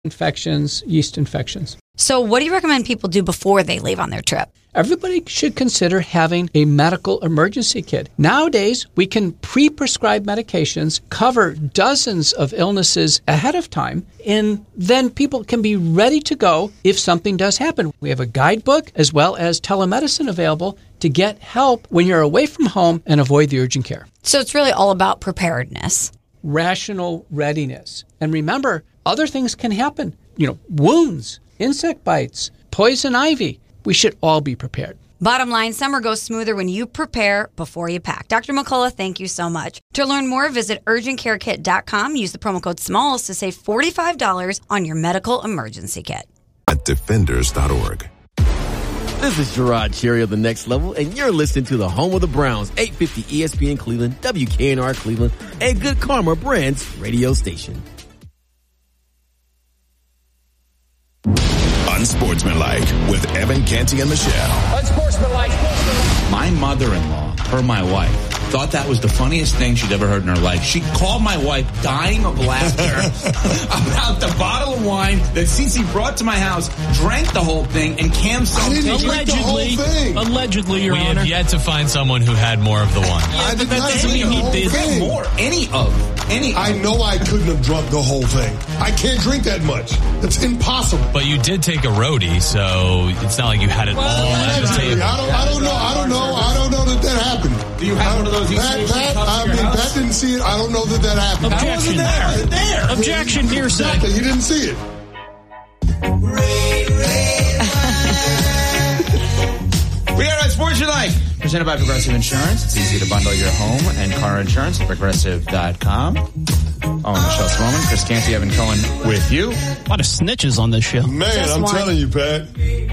infections, yeast infections. So what do you recommend people do before they leave on their trip? Everybody should consider having a medical emergency kit. Nowadays, we can pre-prescribe medications, cover dozens of illnesses ahead of time, and then people can be ready to go if something does happen. We have a guidebook as well as telemedicine available to get help when you're away from home and avoid the urgent care. So it's really all about preparedness. Rational readiness. And remember, other things can happen. Wounds, insect bites, poison ivy. We should all be prepared. Bottom line, summer goes smoother when you prepare before you pack. Dr. McCullough, thank you so much. To learn more, visit urgentcarekit.com. Use the promo code SMALLS to save $45 on your medical emergency kit. At defenders.org. This is Gerard Cherry of The Next Level, and you're listening to the home of the Browns, 850 ESPN Cleveland, WKNR Cleveland, and Good Karma Brands radio station. Unsportsmanlike with Evan Canty and Michelle. Unsportsmanlike. My mother-in-law, my wife, thought that was the funniest thing she'd ever heard in her life. She called my wife dying of laughter about the bottle of wine that Cece brought to my house, drank the whole thing, and Cam Allegedly, Your Honor. We have yet to find someone who had more of the wine. I did not drink the whole thing. More. Any of. I know I couldn't have drunk the whole thing. I can't drink that much. It's impossible. But you did take a roadie, so it's not like you had it all at the table. I don't know that happened. Do you have one of those? Pat didn't see it. I don't know that happened. Objection. I wasn't there. Objection, hearsay. Exactly. He didn't see it. We are at Sports You Like, presented by Progressive Insurance. It's easy to bundle your home and car insurance at Progressive.com. Michelle Stroman, Chris Canty, Evan Cohen with you. A lot of snitches on this show. Man, Just I'm one. telling you, Pat.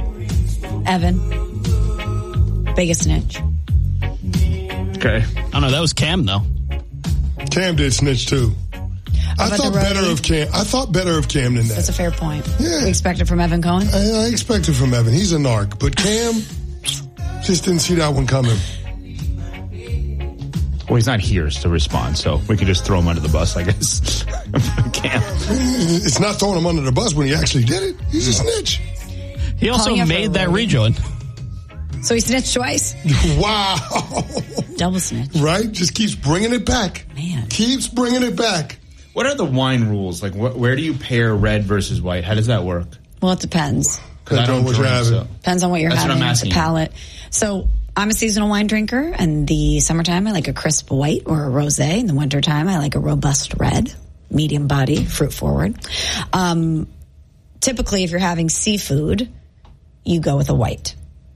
Evan, biggest snitch. Okay. I don't know, that was Cam, though. Cam did snitch, too. I thought better of Cam than that. That's a fair point. Yeah. We expect it from Evan Cohen? I expect it from Evan. He's a narc. But Cam just didn't see that one coming. Well, he's not here to respond, so we could just throw him under the bus, I guess. Cam. It's not throwing him under the bus when he actually did it. He's a snitch. He also made that rejoin. So he snitched twice? Wow. Double snitch. Right? Just keeps bringing it back. Man. Keeps bringing it back. What are the wine rules? Like, where do you pair red versus white? How does that work? Well, it depends. Because I don't drink, so. Depends on what you're That's having, what I'm asking the palate. So I'm a seasonal wine drinker. In the summertime, I like a crisp white or a rosé. In the wintertime, I like a robust red, medium body, fruit forward. Typically, if you're having seafood, you go with a white.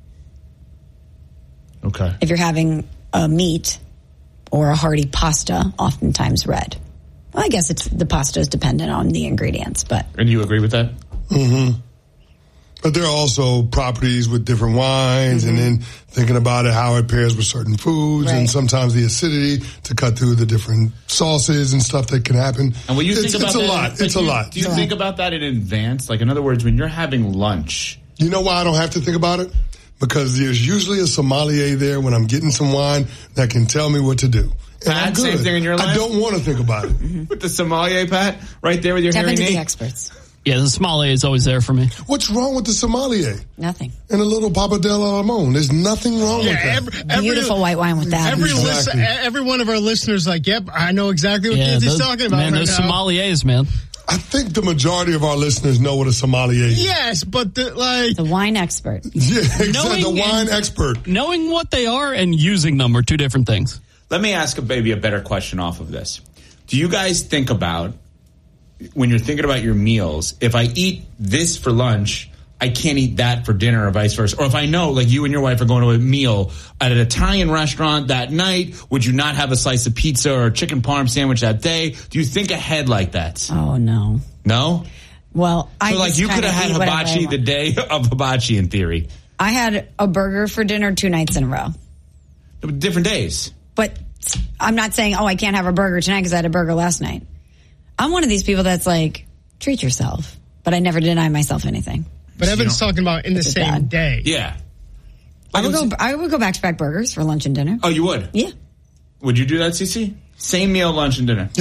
Okay. If you're having a meat or a hearty pasta, oftentimes red. Well, I guess the pasta is dependent on the ingredients, but. And you agree with that? Mm-hmm. But there are also properties with different wines, and then thinking about it, how it pairs with certain foods, and sometimes the acidity to cut through the different sauces and stuff that can happen. And when you think about that, it's a lot. Do you think about that in advance? Like, in other words, when you're having lunch. You know why I don't have to think about it? Because there's usually a sommelier there when I'm getting some wine that can tell me what to do. And Pat, same thing in your life? I don't want to think about it. With the sommelier, Pat, right there with your hearing aid? the experts. Yeah, the sommelier is always there for me. What's wrong with the sommelier? Nothing. And a little Pappardelle Limon. There's nothing wrong with that. Beautiful white wine with that. Every one of our listeners like, yep, I know exactly what he's talking about. Man, those sommeliers, man. I think the majority of our listeners know what a sommelier is. Yes, but the wine expert. Yeah, exactly. The wine expert. Knowing what they are and using them are two different things. Let me ask maybe a better question off of this. Do you guys think about, when you're thinking about your meals, if I eat this for lunch, I can't eat that for dinner or vice versa? Or if I know, like, you and your wife are going to a meal at an Italian restaurant that night, would you not have a slice of pizza or a chicken parm sandwich that day? Do you think ahead like that? Oh, no. No? Well, So, like, you could have had hibachi the day of hibachi, in theory. I had a burger for dinner 2 nights in a row. Different days. But I'm not saying, I can't have a burger tonight because I had a burger last night. I'm one of these people that's like, treat yourself. But I never deny myself anything. But Evan's talking about in the same day. Yeah. I would go back-to-back burgers for lunch and dinner. Oh, you would? Yeah. Would you do that, Cece? Same meal, lunch and dinner? Yeah.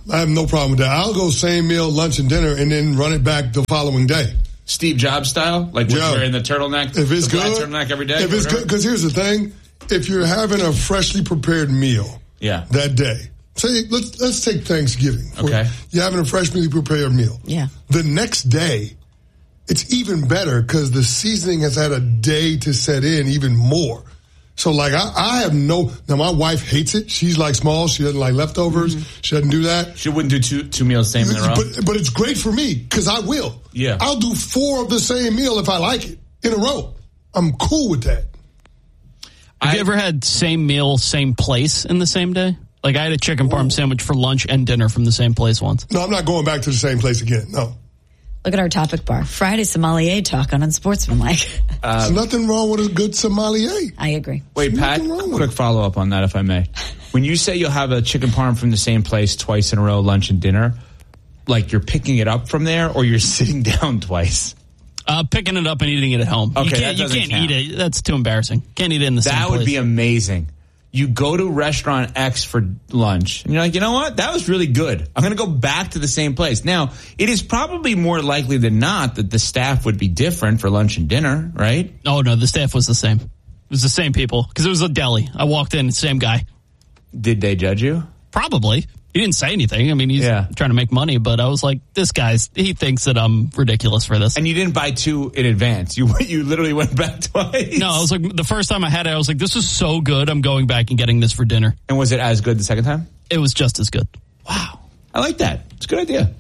I have no problem with that. I'll go same meal, lunch and dinner, and then run it back the following day. Steve Jobs style? Like wearing the turtleneck? If it's good. Turtleneck every day? If it's good. Because here's the thing. If you're having a freshly prepared meal that day, say, let's take Thanksgiving. Okay. You're having a freshly prepared meal. Yeah. The next day, it's even better because the seasoning has had a day to set in even more. So, like, I have now my wife hates it. She's like small. She doesn't like leftovers. Mm-hmm. She doesn't do that. She wouldn't do two meals same in a row? But it's great for me because I will. Yeah. I'll do 4 of the same meal if I like it in a row. I'm cool with that. Have you ever had same meal, same place in the same day? Like, I had a chicken parm sandwich for lunch and dinner from the same place once. No, I'm not going back to the same place again. No. Look at our topic bar. Friday sommelier talk on Unsportsmanlike. There's nothing wrong with a good sommelier. I agree. Wait, Pat, quick follow-up on that, if I may. When you say you'll have a chicken parm from the same place twice in a row, lunch and dinner, like you're picking it up from there or you're sitting down twice? Picking it up and eating it at home. Okay, you can't eat it. That's too embarrassing. Can't eat it in the same place. That would be amazing. You go to restaurant X for lunch, and you're like, you know what? That was really good. I'm going to go back to the same place. Now, it is probably more likely than not that the staff would be different for lunch and dinner, right? Oh, no, the staff was the same. It was the same people, because it was a deli. I walked in, same guy. Did they judge you? Probably. He didn't say anything. I mean, he's trying to make money, but I was like, this he thinks that I'm ridiculous for this. And you didn't buy 2 in advance. You literally went back twice. No, I was like, the first time I had it, I was like, this is so good. I'm going back and getting this for dinner. And was it as good the second time? It was just as good. Wow. I like that. It's a good idea.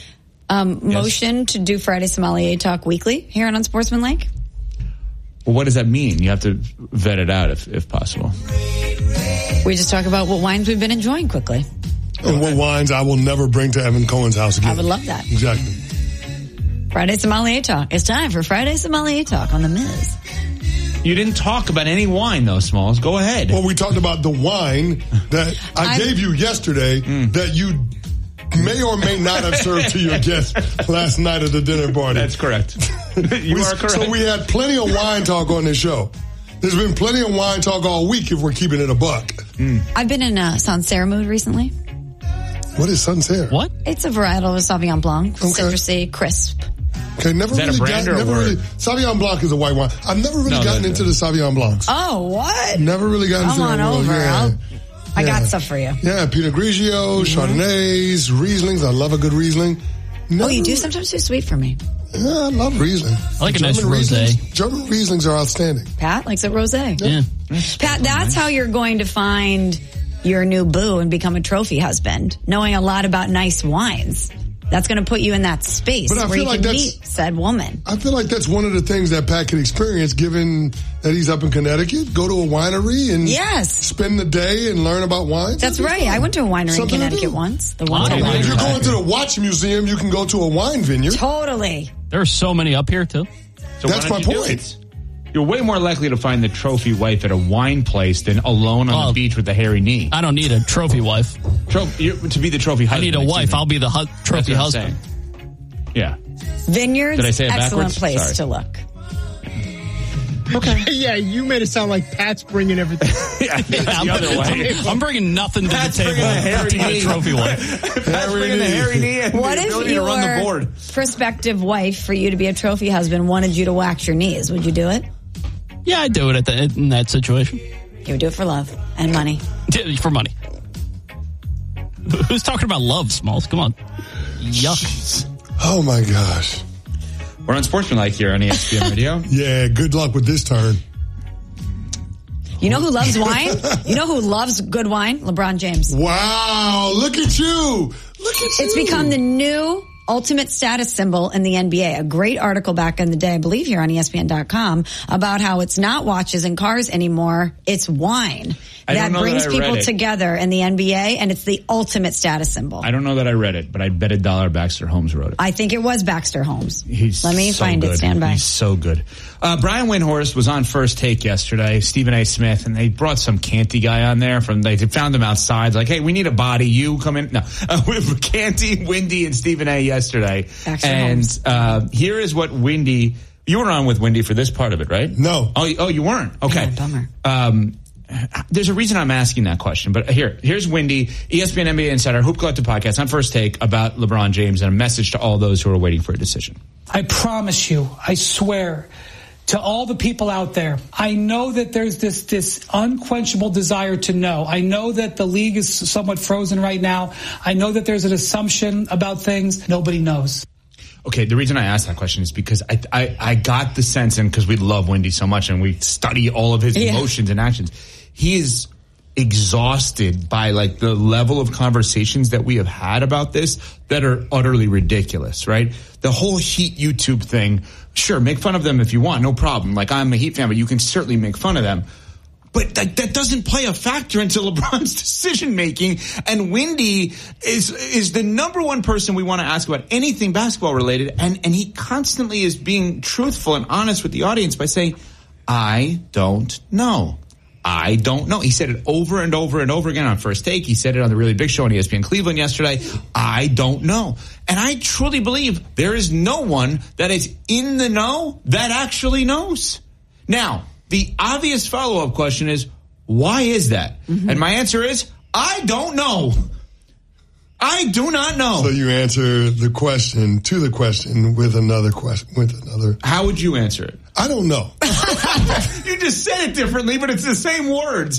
Motion to do Friday Sommelier Talk weekly here on Unsportsmanlike. Well, what does that mean? You have to vet it out if possible. We just talk about what wines we've been enjoying quickly. And what wines I will never bring to Evan Cohen's house again. I would love that. Exactly. Friday Sommelier Talk. It's time for Friday Sommelier Talk on The Miz. You didn't talk about any wine, though, Smalls. Go ahead. Well, we talked about the wine that I gave you yesterday that you may or may not have served to your guests last night at the dinner party. That's correct. You are correct. So we had plenty of wine talk on this show. There's been plenty of wine talk all week if we're keeping it a buck. I've been in a Sancerre mood recently. What is Sancerre? What? It's a varietal of Sauvignon Blanc. Okay. Citrusy, crisp. Okay, Sauvignon Blanc is a white wine. I've never really gotten into the Sauvignon Blancs. Oh, what? Never really gotten into that. Come on over. Yeah. I got stuff for you. Yeah, Pinot Grigio, Chardonnays, Rieslings. I love a good Riesling. You do sometimes too sweet for me. Yeah, I love Riesling. I like a nice rosé. German Rieslings are outstanding. Pat likes a rosé. Yeah. Pat, that's how you're going to find your new boo and become a trophy husband, knowing a lot about nice wines. That's going to put you in that space where you can meet said woman. I feel like that's one of the things that Pat could experience, given that he's up in Connecticut. Go to a winery and spend the day and learn about wines. That's right. I went to a winery in Connecticut once. If you're going to the watch museum, you can go to a wine vineyard. Totally. There are so many up here, too. So that's my point. You're way more likely to find the trophy wife at a wine place than alone on the beach with a hairy knee. I don't need a trophy wife. To be the trophy husband. I need a wife. I'll be the trophy husband. Yeah. Vineyards, Did I say it excellent backwards? place to look. Okay. Yeah, you made it sound like Pat's bringing everything. The other way. I'm bringing nothing to the table to get a trophy wife. Pat's bringing the hairy knee and what the if ability to run the board. Prospective wife for you to be a trophy husband wanted you to wax your knees? Would you do it? Yeah, I'd do it in that situation. You would do it for love and money. For money. Who's talking about love, Smalls? Come on. Yuck. Oh, my gosh. We're on Sportsmanlike here on ESPN Radio. Yeah, good luck with this turn. You know who loves wine? You know who loves good wine? LeBron James. Wow, look at you. Look at you. It's become the new ultimate status symbol in the NBA. A great article back in the day, I believe here on ESPN.com, about how it's not watches and cars anymore. It's wine that brings people together in the NBA, and it's the ultimate status symbol. I don't know that I read it, but I bet $1 Baxter Holmes wrote it. I think it was Baxter Holmes. Let me find it. Stand by. He's so good. Brian Windhorst was on First Take yesterday, Stephen A. Smith, and they brought some Canty guy on there. They found him outside, like, hey, we need a body. You come in. No, Canty, Windy, and Stephen A. yesterday. And here is what Windy, you were on with Windy for this part of it, right? No. Oh, you weren't? Okay. Oh, bummer. there's a reason I'm asking that question, but here's Wendy, ESPN NBA Insider, Hoop Collective Podcast on First Take about LeBron James and a message to all those who are waiting for a decision. I promise you, I swear to all the people out there, I know that there's this unquenchable desire to know. I know that the league is somewhat frozen right now. I know that there's an assumption about things. Nobody knows. Okay, the reason I asked that question is because I got the sense, and because we love Wendy so much and we study all of his emotions and actions, he is exhausted by like the level of conversations that we have had about this that are utterly ridiculous, right? The whole Heat YouTube thing, sure, make fun of them if you want, no problem. Like, I'm a Heat fan, but you can certainly make fun of them. But that doesn't play a factor into LeBron's decision making. And Wendy is the number one person we want to ask about anything basketball related. And he constantly is being truthful and honest with the audience by saying, I don't know. I don't know. He said it over and over and over again on First Take. He said it on the Really Big Show on ESPN Cleveland yesterday. I don't know. And I truly believe there is no one that is in the know that actually knows. Now, the obvious follow-up question is, why is that? Mm-hmm. And my answer is, I don't know. I do not know. So you answer the question to the question with another question, with another. How would you answer it? I don't know. You just said it differently, but it's the same words.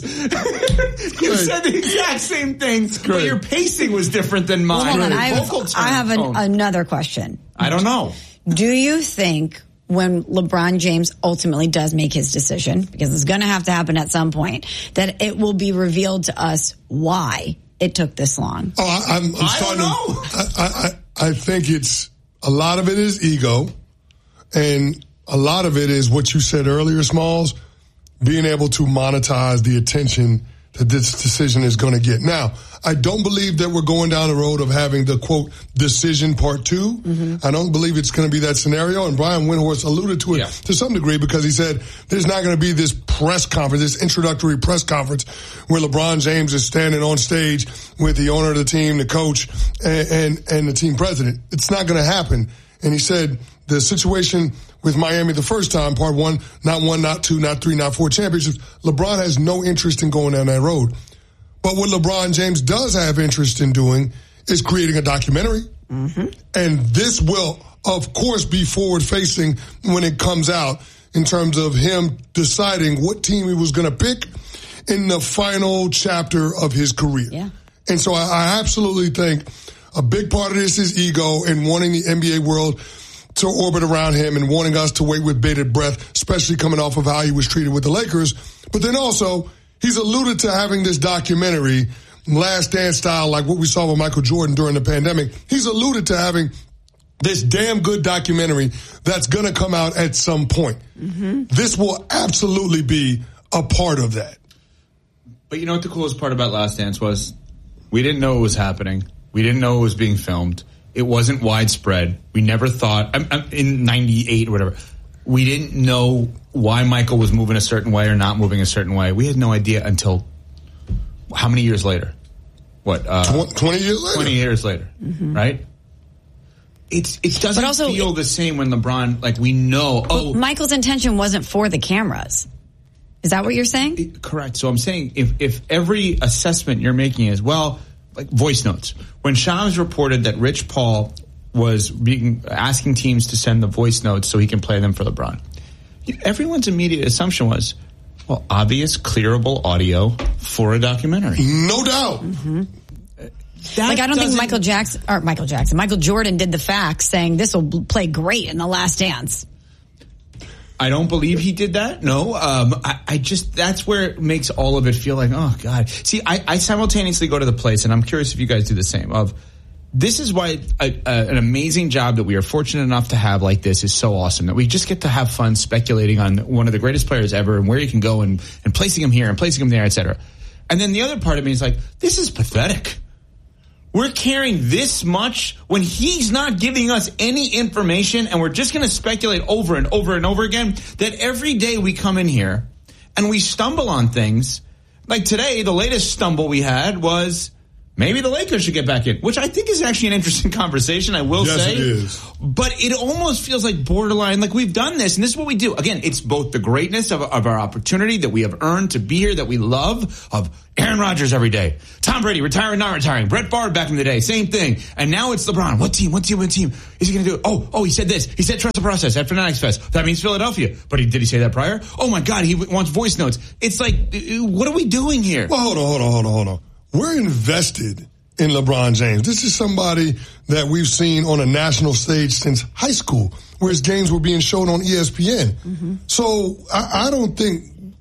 You said the exact same thing, but your pacing was different than mine. Well, hold on. I have another question. I don't know. Do you think when LeBron James ultimately does make his decision, because it's going to have to happen at some point, that it will be revealed to us why it took this long? I don't know. I think it's a lot of it is ego, and a lot of it is what you said earlier, Smalls, being able to monetize the attention that this decision is going to get. Now, I don't believe that we're going down the road of having the, quote, decision part 2. Mm-hmm. I don't believe it's going to be that scenario. And Brian Windhorst alluded to it to some degree because he said there's not going to be this press conference, this introductory press conference where LeBron James is standing on stage with the owner of the team, the coach, and the team president. It's not going to happen. And he said the situation with Miami the first time, part 1, not 2, not 3, not 4 championships, LeBron has no interest in going down that road. But what LeBron James does have interest in doing is creating a documentary. Mm-hmm. And this will, of course, be forward-facing when it comes out in terms of him deciding what team he was going to pick in the final chapter of his career. Yeah. And so I absolutely think a big part of this is ego and wanting the NBA world to orbit around him and wanting us to wait with bated breath, especially coming off of how he was treated with the Lakers. But then also, he's alluded to having this documentary, Last Dance style, like what we saw with Michael Jordan during the pandemic. He's alluded to having this damn good documentary that's going to come out at some point. Mm-hmm. This will absolutely be a part of that. But you know what the coolest part about Last Dance was? We didn't know it was happening. We didn't know it was being filmed. It wasn't widespread. We never thought, in 98 or whatever, we didn't know why Michael was moving a certain way or not moving a certain way. We had no idea until how many years later? What? 20 years later. 20 years later, right? It doesn't also feel the same when LeBron, like we know, Michael's intention wasn't for the cameras. Is that what you're saying? Correct. So I'm saying if every assessment you're making is, well, like voice notes. When Shams reported that Rich Paul was asking teams to send the voice notes so he can play them for LeBron, everyone's immediate assumption was, well, obvious, clearable audio for a documentary. No doubt. Mm-hmm. I don't think Michael Jordan did the facts saying this will play great in The Last Dance. I don't believe he did that. No, I just, that's where it makes all of it feel like, oh God. See, I simultaneously go to the place, and I'm curious if you guys do the same, of this is why an amazing job that we are fortunate enough to have like this is so awesome, that we just get to have fun speculating on one of the greatest players ever and where you can go and placing him here and placing him there, etc. And then the other part of me is like, this is pathetic. We're caring this much when he's not giving us any information, and we're just going to speculate over and over and over again that every day we come in here and we stumble on things. Like today, the latest stumble we had was maybe the Lakers should get back in, which I think is actually an interesting conversation, I will say. Yes, it is. But it almost feels like borderline, like we've done this, and this is what we do. Again, it's both the greatness of our opportunity that we have earned to be here, that we love, of Aaron Rodgers every day, Tom Brady retiring, not retiring, Brett Favre back in the day, same thing. And now it's LeBron. What team is he going to do? Oh, he said this. He said trust the process at Fanatics Fest. That means Philadelphia. But did he say that prior? Oh my God, he wants voice notes. It's like, what are we doing here? Well, hold on. We're invested in LeBron James. This is somebody that we've seen on a national stage since high school, where his games were being shown on ESPN. Mm-hmm. So I don't think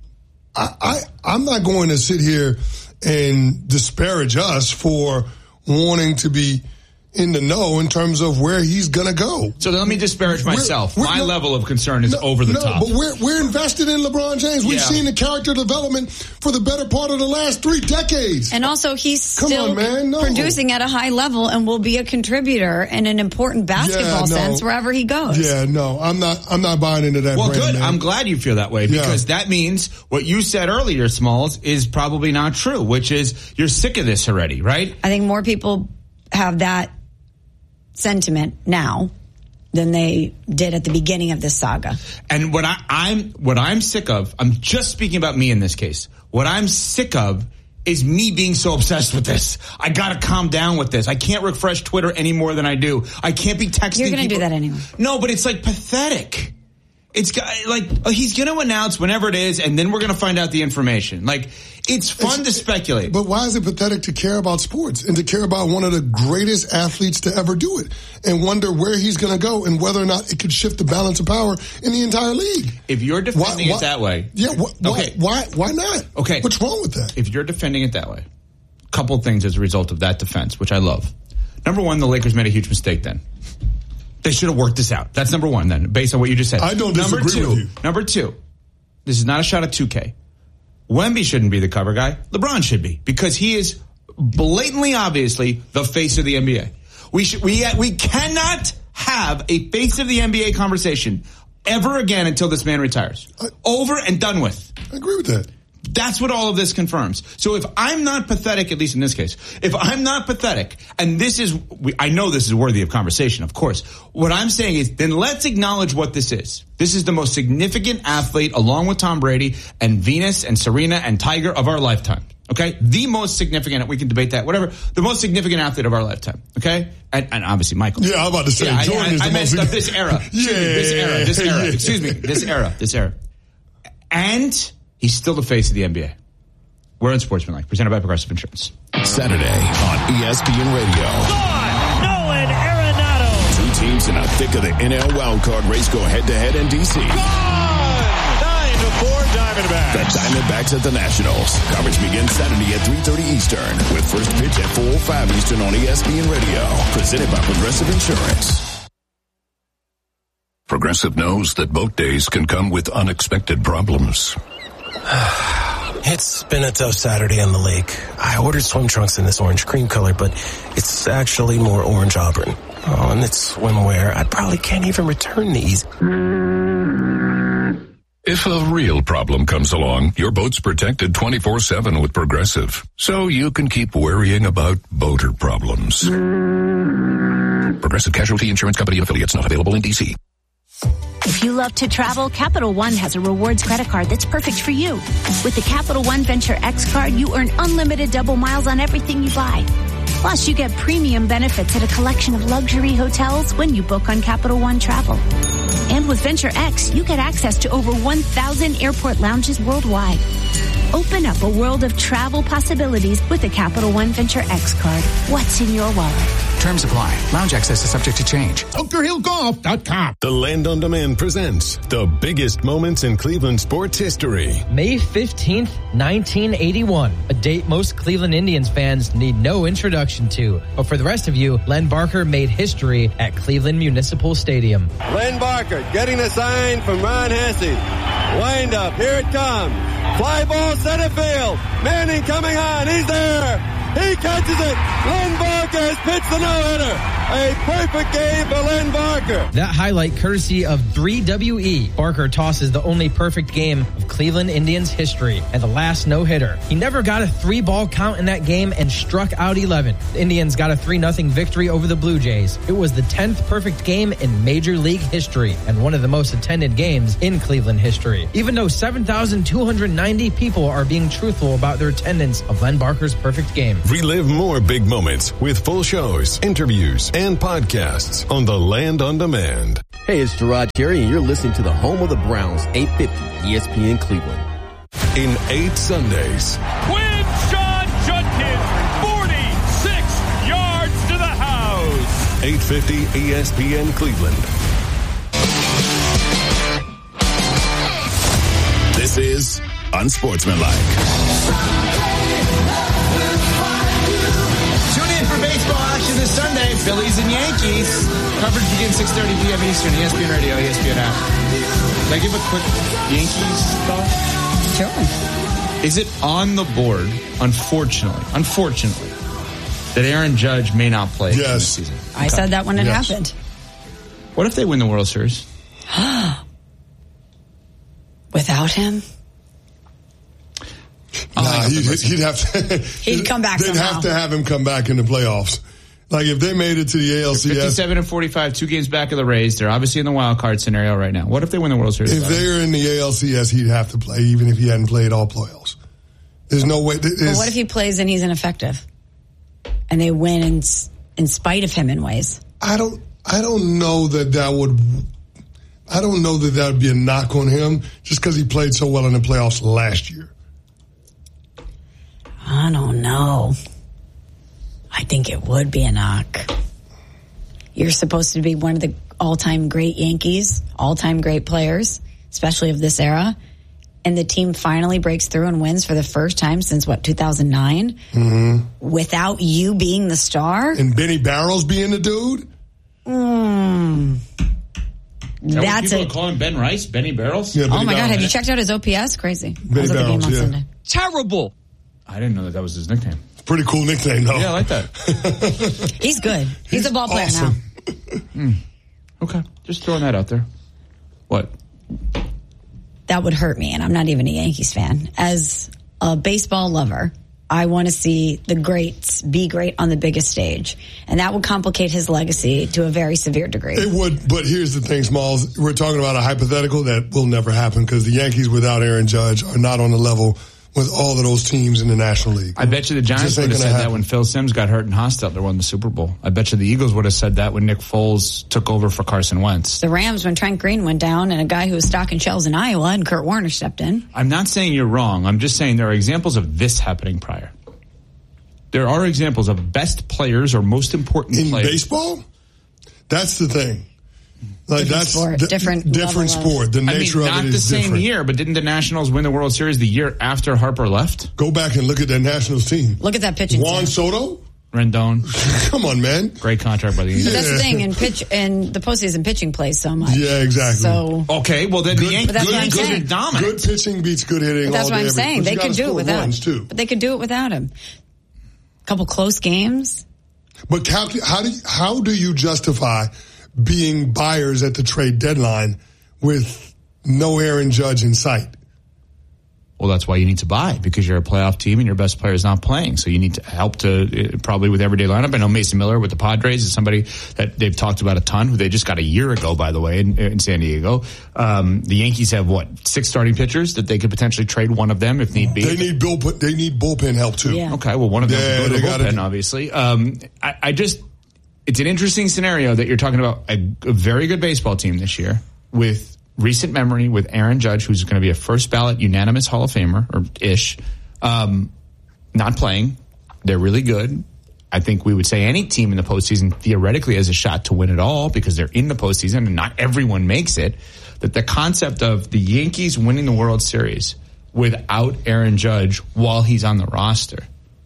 I'm not going to sit here and disparage us for wanting to be in the know in terms of where he's going to go. So let me disparage myself. My level of concern is over the top. But we're invested in LeBron James. We've seen the character development for the better part of the last 3 decades. And also he's still producing at a high level and will be a contributor in an important basketball sense wherever he goes. Yeah, no, I'm not buying into that. Well, brand, good. man. I'm glad you feel that way because that means what you said earlier, Smalls, is probably not true, which is you're sick of this already, right? I think more people have that sentiment now than they did at the beginning of this saga. And what I'm sick of, I'm just speaking about me in this case. What I'm sick of is me being so obsessed with this. I gotta calm down with this. I can't refresh Twitter any more than I do. I can't be texting. You're gonna do that anyway. No, but it's like pathetic. It's like he's going to announce whenever it is, and then we're going to find out the information. Like, it's fun to speculate. But why is it pathetic to care about sports and to care about one of the greatest athletes to ever do it and wonder where he's going to go and whether or not it could shift the balance of power in the entire league? If you're defending it that way. Yeah, why not? Okay. What's wrong with that? If you're defending it that way, a couple things as a result of that defense, which I love. Number one, the Lakers made a huge mistake then. They should have worked this out. That's number one, then, based on what you just said. I don't disagree with you. Number two, this is not a shot at 2K. Wemby shouldn't be the cover guy. LeBron should be, because he is blatantly, obviously, the face of the NBA. We cannot have a face of the NBA conversation ever again until this man retires. Over and done with. I agree with that. That's what all of this confirms. So if I'm not pathetic, at least in this case, if I'm not pathetic, and I know this is worthy of conversation, of course. What I'm saying is, then let's acknowledge what this is. This is the most significant athlete, along with Tom Brady and Venus and Serena and Tiger, of our lifetime. Okay? The most significant, we can debate that, whatever, the most significant athlete of our lifetime. Okay? And obviously Michael. Yeah, I'm about to say, Jordan is the most messed up this era. This era. Excuse me. This era. And he's still the face of the NBA. We're on Sportsmanlike, presented by Progressive Insurance. Saturday on ESPN Radio. Nolan Arenado. Two teams in the thick of the NL wildcard race go head-to-head in D.C. 9-4 Diamondbacks. The Diamondbacks at the Nationals. Coverage begins Saturday at 3:30 Eastern with first pitch at 4:05 Eastern on ESPN Radio. Presented by Progressive Insurance. Progressive knows that boat days can come with unexpected problems. It's been a tough Saturday on the lake. I ordered swim trunks in this orange cream color, but it's actually more orange auburn. Oh, and it's swimwear. I probably can't even return these. If a real problem comes along, your boat's protected 24/7 with Progressive, so you can keep worrying about boater problems. Progressive Casualty Insurance Company and affiliates, not available in D.C. If you love to travel, Capital One has a rewards credit card that's perfect for you. With the Capital One Venture X card, you earn unlimited double miles on everything you buy. Plus, you get premium benefits at a collection of luxury hotels when you book on Capital One Travel. And with Venture X, you get access to over 1,000 airport lounges worldwide. Open up a world of travel possibilities with the Capital One Venture X card. What's in your wallet? Terms apply. Lounge access is subject to change. BunkerHillGolf.com. The Land on Demand presents the biggest moments in Cleveland sports history. May 15th, 1981. A date most Cleveland Indians fans need no introduction to. But for the rest of you, Len Barker made history at Cleveland Municipal Stadium. Len Barker getting the sign from Ron Hesse. Wind up. Here it comes. Fly ball center field. Manning coming on. He's there. He catches it. Len Barker has pitched the no-hitter. A perfect game for Len Barker. That highlight courtesy of 3WE. Barker tosses the only perfect game of Cleveland Indians history and the last no-hitter. He never got a 3-ball count in that game and struck out 11. The Indians got a 3-0 victory over the Blue Jays. It was the 10th perfect game in Major League history and one of the most attended games in Cleveland history. Even though 7,290 people are being truthful about their attendance of Len Barker's perfect game. Relive more big moments with full shows, interviews, and podcasts on the Land on Demand. Hey, it's Gerard Cherry, and you're listening to the home of the Browns, 850 ESPN Cleveland. In 8 Sundays. Quinshon Judkins, 46 yards to the house. 850 ESPN Cleveland. This is Unsportsmanlike. Tune in for baseball action this Sunday. Phillies and Yankees. Coverage begins 6:30 p.m. Eastern. ESPN Radio, ESPN app. Can I give a quick Yankees thought? Sure. Is it on the board, unfortunately, that Aaron Judge may not play this season? I said that when it happened. What if they win the World Series? Without him? He'd have to. He'd come back. They'd have to have him come back in the playoffs. Like if they made it to the ALCS, 57-45, 2 games back of the Rays. They're obviously in the wild card scenario right now. What if they win the World Series? If they're in the ALCS, he'd have to play, even if he hadn't played all playoffs. There's no way. But what if he plays and he's ineffective, and they win in spite of him in ways? I don't know that would. I don't know that would be a knock on him just because he played so well in the playoffs last year. I don't know. I think it would be a knock. You're supposed to be one of the all-time great Yankees, all-time great players, especially of this era. And the team finally breaks through and wins for the first time since, 2009? Mm-hmm. Without you being the star? And Benny Barrows being the dude? That's people calling Ben Rice, Benny Barrows? Yeah, oh, my God. Have you checked out his OPS? Crazy. Benny Barrows, Sunday. Terrible. I didn't know that was his nickname. Pretty cool nickname, though. Yeah, I like that. He's good. He's a ball player awesome. now. Okay. Just throwing that out there. What? That would hurt me, and I'm not even a Yankees fan. As a baseball lover, I want to see the greats be great on the biggest stage. And that would complicate his legacy to a very severe degree. It would, but here's the thing, Smalls. We're talking about a hypothetical that will never happen because the Yankees without Aaron Judge are not on the level with all of those teams in the National League. I bet you the Giants would have said that when Phil Simms got hurt in Hostetler won the Super Bowl. I bet you the Eagles would have said that when Nick Foles took over for Carson Wentz. The Rams when Trent Green went down and a guy who was stocking shelves in Iowa and Kurt Warner stepped in. I'm not saying you're wrong. I'm just saying there are examples of this happening prior. There are examples of best players or most important in players. In baseball? That's the thing. Like different sport, different sport. The nature of it is different. Not the same year, but didn't the Nationals win the World Series the year after Harper left? Go back and look at that Nationals team. Look at that pitching Juan team. Soto? Rendon. Come on, man. Great contract by the Yankees. But that's the thing, and the postseason pitching plays so much. Yeah, exactly. So okay, well then the Yankees are dominant. Good pitching beats good hitting. But that's all what day, I'm saying. They could do it without him. But they could do it without him. A couple close games. But how do you justify being buyers at the trade deadline with no Aaron Judge in sight? Well, that's why you need to buy, because you're a playoff team and your best player is not playing. So you need to help to probably with everyday lineup. I know Mason Miller with the Padres is somebody that they've talked about a ton, who they just got a year ago, by the way, in San Diego. The Yankees have 6 starting pitchers that they could potentially trade one of them if need be. They need bullpen help too. Yeah. Okay, well one of them will go to the bullpen, obviously. It's an interesting scenario that you're talking about a very good baseball team this year with recent memory with Aaron Judge, who's going to be a first ballot unanimous Hall of Famer or ish, not playing. They're really good. I think we would say any team in the postseason theoretically has a shot to win it all because they're in the postseason and not everyone makes it. That the concept of the Yankees winning the World Series without Aaron Judge while he's on the roster,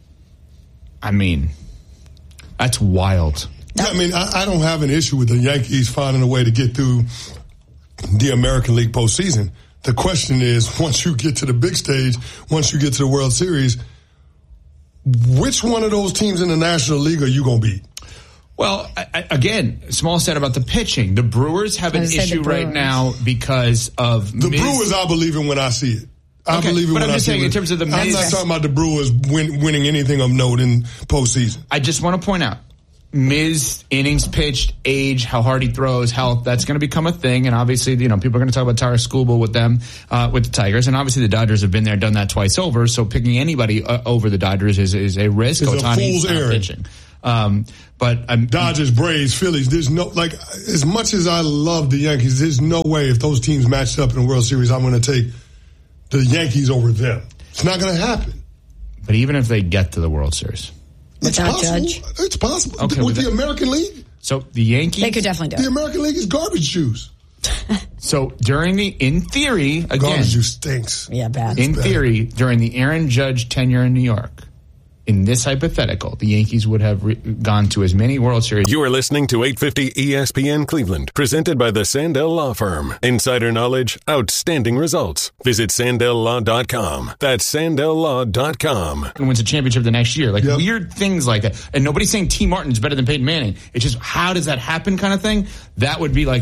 I mean, that's wild. Yeah, I mean, I don't have an issue with the Yankees finding a way to get through the American League postseason. The question is, once you get to the big stage, once you get to the World Series, which one of those teams in the National League are you going to beat? Well, again, Small said about the pitching. The Brewers have an issue right now because of the Brewers. I believe in when I see it. I believe it when I see it. But I'm just saying, in terms of the Miz, I'm not talking about the Brewers winning anything of note in postseason. I just want to point out, Miz, innings pitched, age, how hard he throws, health, that's going to become a thing. And obviously, people are going to talk about Tyler Skubal with them, with the Tigers. And obviously the Dodgers have been there, done that twice over. So picking anybody over the Dodgers is a risk. It's a fool's errand. Pitching. Dodgers, Braves, Phillies, there's no, as much as I love the Yankees, there's no way if those teams matched up in the World Series, I'm going to take the Yankees over them. It's not going to happen. But even if they get to the World Series. It's possible. It's possible. Okay, with the American League? So the Yankees... They could definitely do it. The American League is garbage juice. So in theory, again... Garbage juice stinks. Yeah, bad. In theory, during the Aaron Judge tenure in New York, in this hypothetical, the Yankees would have gone to as many World Series. You are listening to 850 ESPN Cleveland, presented by the Sandell Law Firm. Insider knowledge, outstanding results. Visit SandellLaw.com. That's SandellLaw.com. And wins a championship the next year. Weird things like that. And nobody's saying T. Martin's better than Peyton Manning. It's just, how does that happen kind of thing? That would be like